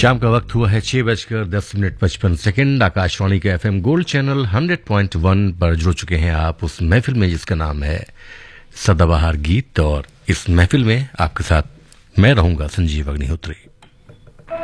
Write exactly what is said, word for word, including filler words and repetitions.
शाम का वक्त हुआ है छह बजकर दस मिनट पचपन सेकंड। आकाशवाणी के FM gold channel hundred point one पर जुड़ चुके हैं आप उस महफिल में जिसका नाम है सदाबहार गीत। और इस महफिल में आपके साथ मैं रहूंगा संजीव अग्निहोत्री।